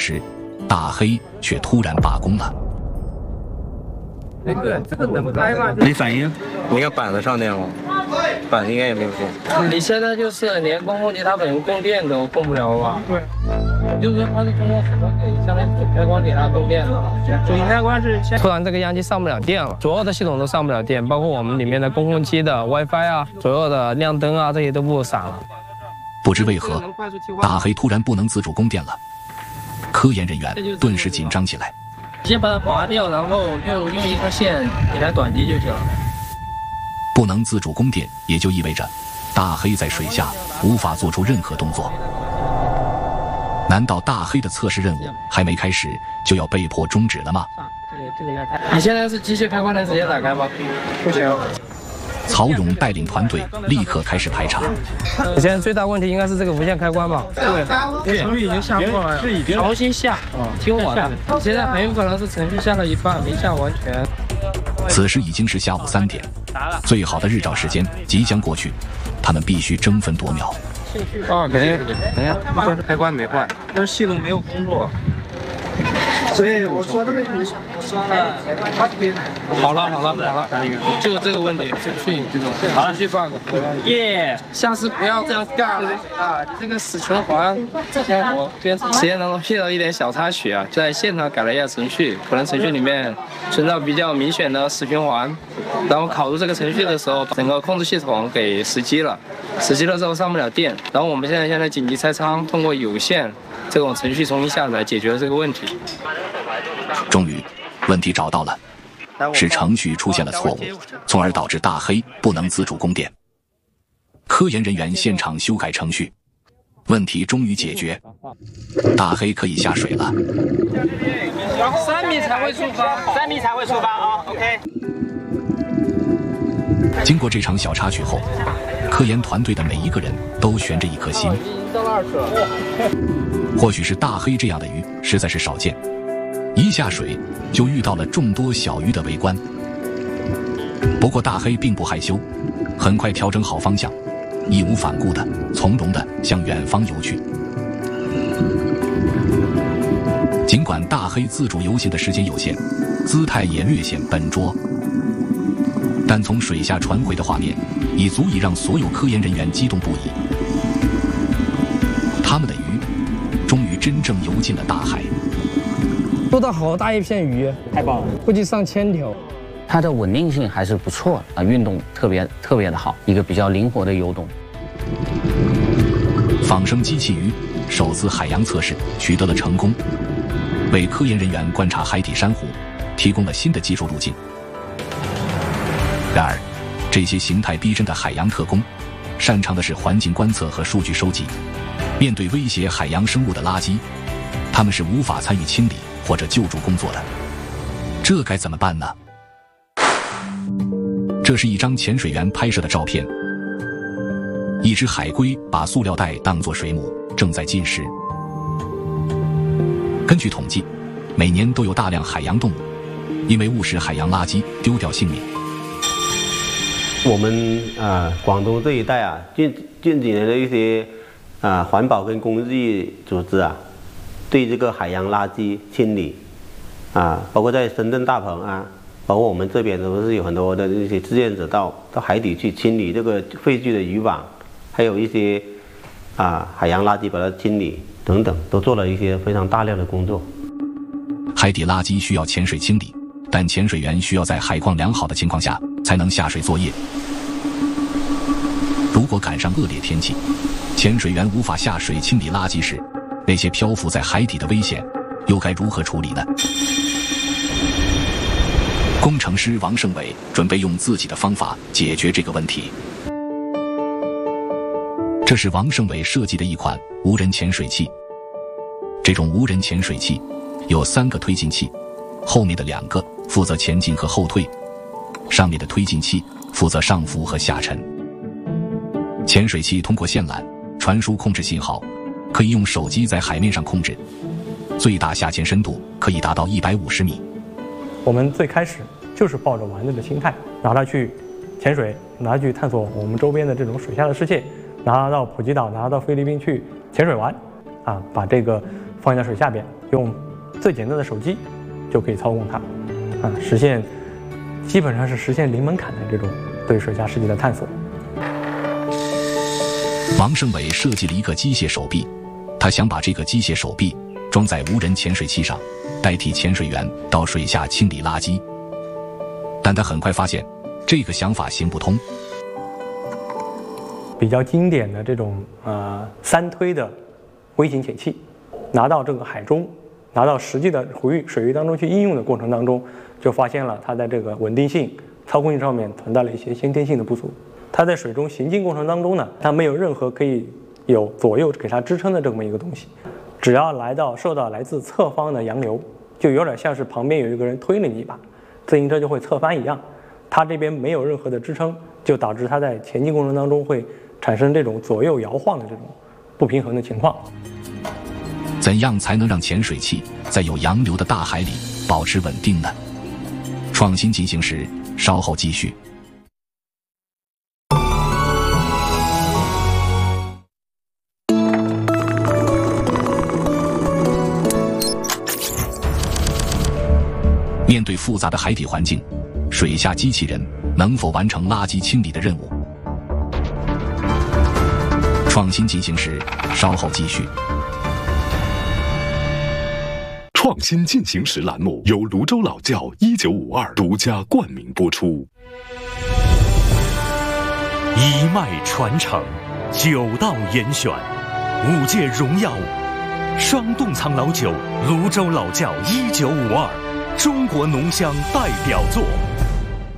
时，大黑却突然罢工了。 这个怎么开嘛？ 没反应？ 你看板子上电了，板子应该也没有电。 你现在就是连公共机它本身供电都供不了吧？对。就是说它是通过什么给相当于主开关给它供电的？主开关是突然这个样机上不了电了，所有的系统都上不了电，包括我们里面的公共机的 WiFi 啊，所有的亮灯啊这些都不闪了。 不知为何，大黑突然不能自主供电了，科研人员顿时紧张起来。 先把它拔掉，然后用一根线给它短击就行了。 不能自主供电，也就意味着大黑在水下无法做出任何动作。难道大黑的测试任务还没开始就要被迫终止了吗？ 你现在是机械开关能直接打开吗？不行。 曹勇带领团队立刻开始排查。 你现在最大问题应该是这个无线开关吧？对，程序已经下过了，重新下。听我的，你现在很有可能是程序下了一半，没下完全。 此时已经是下午3点，最好的日照时间即将过去，他们必须争分夺秒。 肯定，但是开关没坏，但是系统没有工作。 所以我说这个我说了，好了，就这个问题，程序这种程序 bug。耶，下次不要这样干了啊！这个死循环，之前我实验当中遇到一点小插曲啊，在现场改了一下程序，可能程序里面存在比较明显的死循环，然后考入这个程序的时候，整个控制系统给死机了，死机了之后上不了电，然后我们现在紧急拆仓，通过有线这种程序重新下载解决了这个问题。 终于，问题找到了，是程序出现了错误，从而导致大黑不能自主供电。科研人员现场修改程序，问题终于解决，大黑可以下水了。 3米才会触发，3米才会触发啊 ！OK。 经过这场小插曲后，科研团队的每一个人都悬着一颗心。或许是大黑这样的鱼实在是少见，一下水就遇到了众多小鱼的围观。不过大黑并不害羞，很快调整好方向，义无反顾的从容的向远方游去。尽管大黑自主游行的时间有限，姿态也略显笨拙，但从水下传回的画面已足以让所有科研人员激动不已。他们的鱼终于真正游进了大海。 捉到好大一片鱼，太棒了，估计上千条。 它的稳定性还是不错的啊，运动特别的好，一个比较灵活的游动。 仿生机器鱼首次海洋测试取得了成功，为科研人员观察海底珊瑚提供了新的技术路径。然而，这些形态逼真的海洋特工，擅长的是环境观测和数据收集。面对威胁海洋生物的垃圾，他们是无法参与清理或者救助工作的。这该怎么办呢？这是一张潜水员拍摄的照片，一只海龟把塑料袋当作水母，正在进食。根据统计，每年都有大量海洋动物因为误食海洋垃圾丢掉性命。 我们广东这一带啊，近几年的一些环保跟公益组织啊，对这个海洋垃圾清理包括在深圳大鹏包括我们这边都是有很多的这些志愿者到海底去清理这个废弃的渔网，还有一些海洋垃圾把它清理等等，都做了一些非常大量的工作。 海底垃圾需要潜水清理，但潜水员需要在海况良好的情况下才能下水作业。如果赶上恶劣天气，潜水员无法下水清理垃圾时，那些漂浮在海底的危险又该如何处理呢？工程师王胜伟准备用自己的方法解决这个问题。这是王胜伟设计的一款无人潜水器。这种无人潜水器有3个推进器，后面的2个负责前进和后退，上面的推进器负责上浮和下沉。潜水器通过线缆传输控制信号，可以用手机在海面上控制，最大下潜深度可以达到150米。 我们最开始就是抱着玩乐的心态，拿它去潜水，拿它去探索我们周边的这种水下的世界，拿它到普吉岛，拿它到菲律宾去潜水玩，把这个放在水下边， 用最简单的手机就可以操控它，基本上是实现零门槛的这种对水下世界的探索。 王胜伟设计了一个机械手臂，他想把这个机械手臂装在无人潜水器上，代替潜水员到水下清理垃圾。但他很快发现这个想法行不通。 比较经典的这种3推的微型潜器，拿到这个海中，拿到实际的水域当中去应用的过程当中，就发现了它在这个稳定性、操控性上面存在了一些先天性的不足。它在水中行进过程当中呢，它没有任何可以有左右给它支撑的这么一个东西，只要受到来自侧方的洋流，就有点像是旁边有一个人推了你一把，自行车就会侧翻一样。它这边没有任何的支撑，就导致它在前进过程当中会产生这种左右摇晃的这种不平衡的情况。 怎样才能让潜水器在有洋流的大海里保持稳定呢？创新进行时，稍后继续。面对复杂的海底环境，水下机器人能否完成垃圾清理的任务？创新进行时，稍后继续。 创新进行时栏目由泸州老窖1952独家冠名播出。 一脉传承，9道严选，5届荣耀双冻藏老酒泸州老窖1952，中国浓香代表作。